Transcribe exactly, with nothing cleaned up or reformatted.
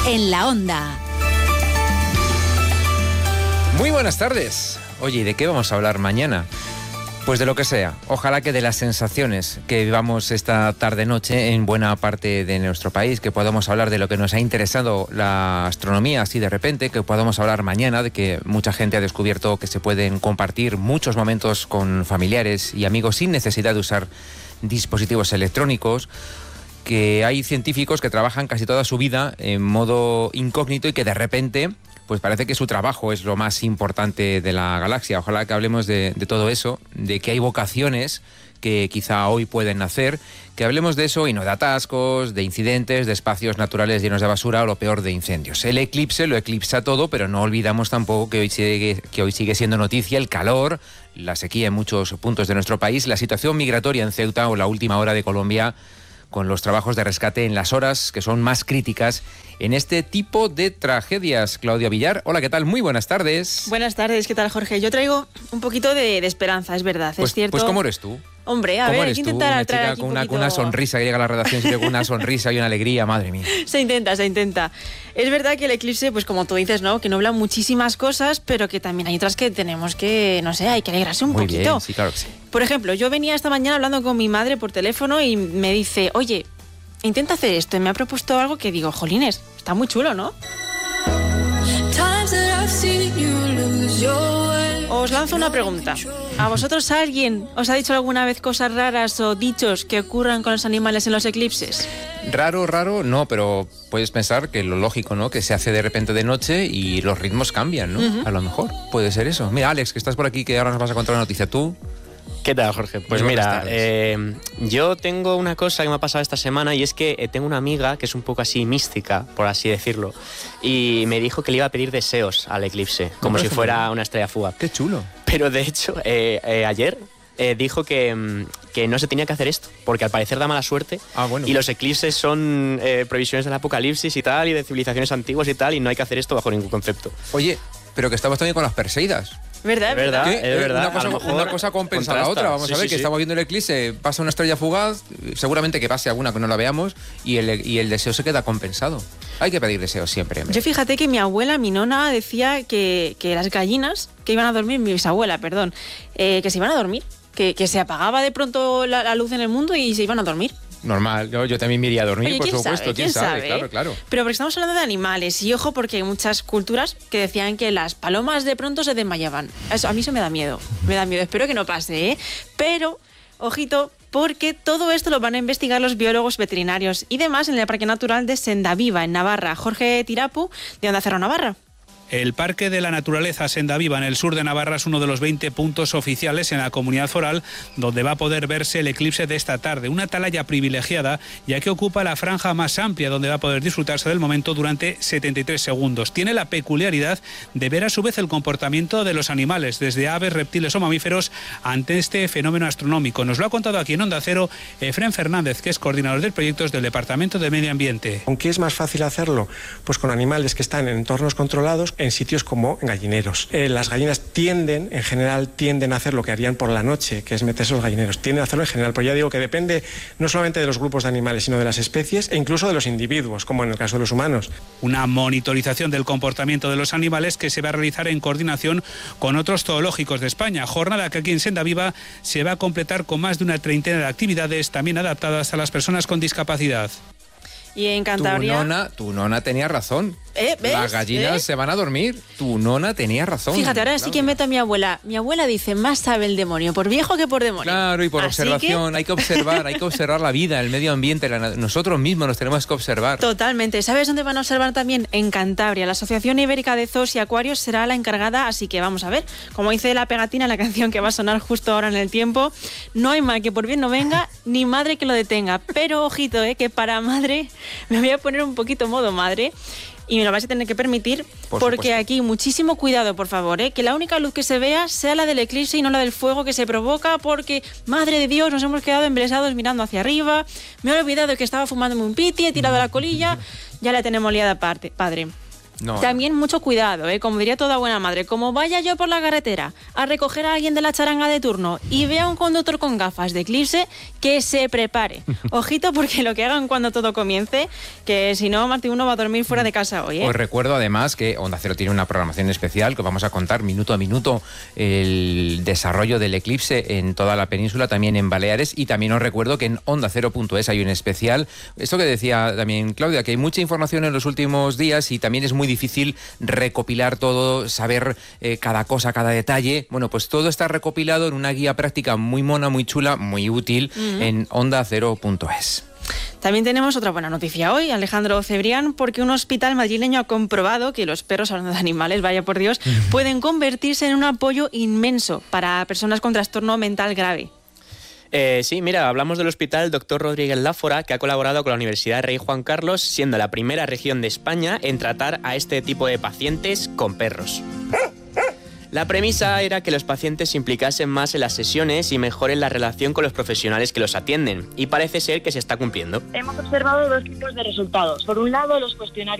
en la Onda. Muy buenas tardes. Oye, ¿y de qué vamos a hablar mañana? Pues de lo que sea. Ojalá que de las sensaciones que vivamos esta tarde-noche en buena parte de nuestro país, que podamos hablar de lo que nos ha interesado la astronomía así de repente, que podamos hablar mañana de que mucha gente ha descubierto que se pueden compartir muchos momentos con familiares y amigos sin necesidad de usar dispositivos electrónicos, que hay científicos que trabajan casi toda su vida en modo incógnito y que de repente pues parece que su trabajo es lo más importante de la galaxia. Ojalá que hablemos de, de todo eso, de que hay vocaciones que quizá hoy pueden nacer, que hablemos de eso y no de atascos, de incidentes, de espacios naturales llenos de basura o lo peor, de incendios. El eclipse lo eclipsa todo, pero no olvidamos tampoco que hoy sigue, que hoy sigue siendo noticia el calor, la sequía en muchos puntos de nuestro país, la situación migratoria en Ceuta o la última hora de Colombia, con los trabajos de rescate en las horas que son más críticas en este tipo de tragedias. Claudia Villar, hola, ¿qué tal? Muy buenas tardes. Buenas tardes, ¿qué tal, Jorge? Yo traigo un poquito de, de esperanza, es verdad, pues, es cierto. Pues ¿cómo eres tú? Hombre, a ver, hay que intentar una atraer chica aquí con un una, poquito... con una sonrisa que llega a la redacción siempre con una sonrisa y una alegría, madre mía. Se intenta, se intenta. Es verdad que el eclipse, pues como tú dices, ¿no? Que nubla muchísimas cosas, pero que también hay otras que tenemos que, no sé, hay que alegrarse un Muy poquito. Bien, sí, claro que sí. Por ejemplo, yo venía esta mañana hablando con mi madre por teléfono y me dice, oye, intenta hacer esto, y me ha propuesto algo que digo, jolines, está muy chulo, ¿no? Os lanzo una pregunta. ¿A vosotros alguien os ha dicho alguna vez cosas raras o dichos que ocurran con los animales en los eclipses? Raro, raro, no, pero puedes pensar que lo lógico, ¿no? Que se hace de repente de noche y los ritmos cambian, ¿no? Uh-huh. A lo mejor puede ser eso. Mira, Alex, que estás por aquí, que ahora nos vas a contar una noticia. ¿Tú? ¿Qué tal, Jorge? Pues Muy mira, eh, yo tengo una cosa que me ha pasado esta semana y es que eh, tengo una amiga que es un poco así mística, por así decirlo, y me dijo que le iba a pedir deseos al eclipse, como si fuera una estrella fugaz. ¡Qué chulo! Pero de hecho, eh, eh, ayer eh, dijo que, que no se tenía que hacer esto, porque al parecer da mala suerte. Ah, bueno. Y los eclipses son eh, previsiones del apocalipsis y tal, y de civilizaciones antiguas y tal, y no hay que hacer esto bajo ningún concepto. Oye, pero que estamos también con las Perseidas. ¿Verdad? Es verdad, ¿Qué? es verdad. Una cosa, a lo mejor una cosa compensa a la otra. Vamos sí, a ver, sí, que sí. estamos viendo el eclipse, pasa una estrella fugaz, seguramente que pase alguna que no la veamos, y el, y el deseo se queda compensado. Hay que pedir deseos siempre. Yo fíjate que mi abuela, mi nona, decía que, que las gallinas que iban a dormir, mi bisabuela, perdón, eh, que se iban a dormir, que, que se apagaba de pronto la, la luz en el mundo y se iban a dormir. Normal, yo, yo también me iría a dormir, Oye, por ¿quién supuesto, sabe? quién, ¿Quién sabe? sabe? Claro, claro. Pero porque estamos hablando de animales, y ojo, porque hay muchas culturas que decían que las palomas de pronto se desmayaban. Eso, a mí eso me da miedo, me da miedo, espero que no pase, ¿eh? Pero, ojito, porque todo esto lo van a investigar los biólogos veterinarios y demás en el Parque Natural de Sendaviva, en Navarra. Jorge Tirapu, de Onda Cero Navarra. El Parque de la Naturaleza Sendaviva en el sur de Navarra es uno de los veinte puntos oficiales en la comunidad foral donde va a poder verse el eclipse de esta tarde. Una atalaya privilegiada, ya que ocupa la franja más amplia donde va a poder disfrutarse del momento durante setenta y tres segundos. Tiene la peculiaridad de ver a su vez el comportamiento de los animales, desde aves, reptiles o mamíferos, ante este fenómeno astronómico. Nos lo ha contado aquí en Onda Cero Efrén Fernández, que es coordinador de proyectos del Departamento de Medio Ambiente. ¿Con qué es más fácil hacerlo? Pues con animales que están en entornos controlados, en sitios como gallineros. Eh, las gallinas tienden, en general, tienden a hacer lo que harían por la noche, que es meterse los gallineros. Tienden a hacerlo en general, pero ya digo que depende no solamente de los grupos de animales, sino de las especies e incluso de los individuos, como en el caso de los humanos. Una monitorización del comportamiento de los animales que se va a realizar en coordinación con otros zoológicos de España. Jornada que aquí en Sendaviva se va a completar con más de una treintena de actividades también adaptadas a las personas con discapacidad. Y en Cantabria... Tu nona, tu nona tenía razón. ¿Eh? ¿Ves? Las gallinas ¿Ves? se van a dormir. Tu nona tenía razón. Fíjate, ahora sí que meto a mi abuela. Mi abuela dice, más sabe el demonio por viejo que por demonio. Claro, y por Así observación. que... Hay que observar, hay que observar la vida, el medio ambiente. La, nosotros mismos nos tenemos que observar. Totalmente. ¿Sabes dónde van a observar también? En Cantabria. La Asociación Ibérica de Zoos y Acuarios será la encargada, así que vamos a ver. Como dice la pegatina, la canción que va a sonar justo ahora en el tiempo, no hay mal que por bien no venga, ni madre que lo detenga. Pero ojito, eh, que para madre me voy a poner un poquito modo madre. Y me lo vais a tener que permitir, por porque supuesto. Aquí muchísimo cuidado, por favor, ¿eh? Que la única luz que se vea sea la del eclipse y no la del fuego que se provoca, porque, madre de Dios, nos hemos quedado embelesados mirando hacia arriba. Me he olvidado que estaba fumándome un piti, he tirado la colilla, ya la tenemos liada aparte, padre. No, También mucho cuidado, ¿eh? Como diría toda buena madre, como vaya yo por la carretera a recoger a alguien de la charanga de turno y vea a un conductor con gafas de eclipse, que se prepare. Ojito, porque lo que hagan cuando todo comience, que si no, Martín, uno va a dormir fuera de casa hoy, ¿eh? Os recuerdo además que Onda Cero tiene una programación especial que vamos a contar minuto a minuto el desarrollo del eclipse en toda la península, también en Baleares, y también os recuerdo que en onda cero punto es hay un especial. Esto que decía también Claudia, que hay mucha información en los últimos días y también es muy difícil recopilar todo, saber eh, cada cosa, cada detalle. Bueno, pues todo está recopilado en una guía práctica muy mona, muy chula, muy útil uh-huh. en onda cero punto es. También tenemos otra buena noticia hoy, Alejandro Cebrián, porque un hospital madrileño ha comprobado que los perros, hablando de animales, vaya por Dios, pueden convertirse en un apoyo inmenso para personas con trastorno mental grave. Eh, sí, mira, hablamos del Hospital doctor Rodríguez Láfora, que ha colaborado con la Universidad Rey Juan Carlos, siendo la primera región de España en tratar a este tipo de pacientes con perros. La premisa era que los pacientes se implicasen más en las sesiones y mejoren la relación con los profesionales que los atienden, y parece ser que se está cumpliendo. Hemos observado dos tipos de resultados. Por un lado, los cuestionarios